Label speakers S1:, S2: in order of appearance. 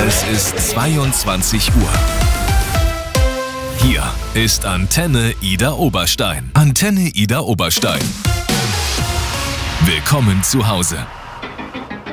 S1: Es ist 22 Uhr. Hier ist Antenne Ida Oberstein. Antenne Ida Oberstein. Willkommen zu Hause.